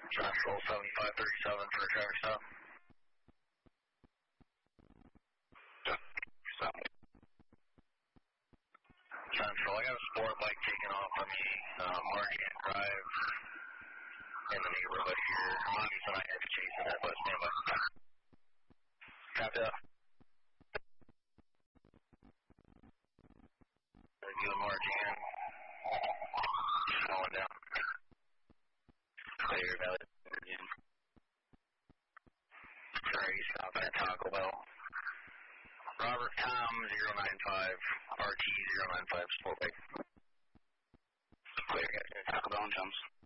Central 7537 for a driver stop. Central, I got a sport bike taking off on me, Margate Drive in the neighborhood here. Monty's and I have to chase it, but stand by. Copy that. Doing Margate. Slowing down. Clear, valid. Sorry, stop at Taco Bell. Robert Tom 095, RT 095, sport bike. Clear, guys. Taco Bell and Jones.